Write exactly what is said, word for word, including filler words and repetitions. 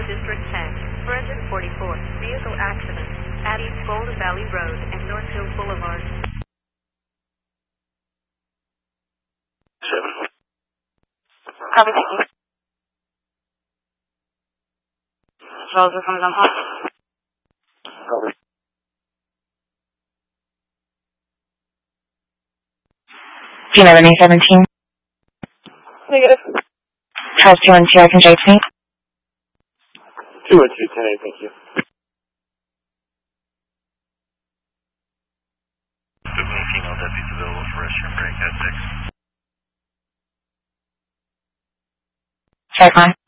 District ten, Bridget forty-four, vehicle accident at East Golden Valley Road and North Hill Boulevard. Seven. Copy, thank you. Rosa from Dunhall. Copy. Do you know the name seventeen? Negative. Charles two one two, I can J T. two one two, ten eight, thank you. fifteen female deputies available for restroom break at six. Check line.